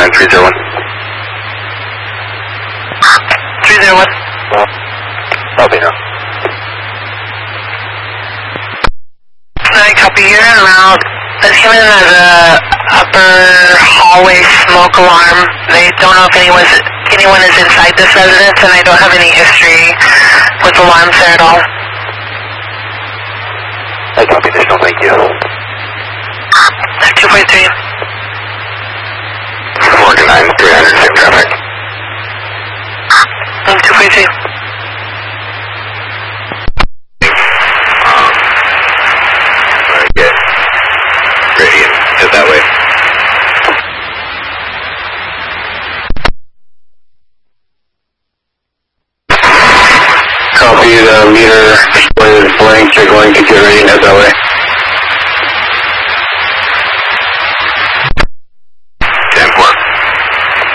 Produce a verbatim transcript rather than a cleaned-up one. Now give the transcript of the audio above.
nine three zero one. three zero one. Copy now. nine, copy, you're en route. It's coming in as a upper hallway smoke alarm. They don't know if anyone's, anyone is inside this residence, and I don't have any history with alarms there at all. I copy additional, thank you. two point three. Morgan nine three hundred, same traffic. two point three. Um, get ready and head that way. Copy, the meter display is blank, you're going to get ready and head that way.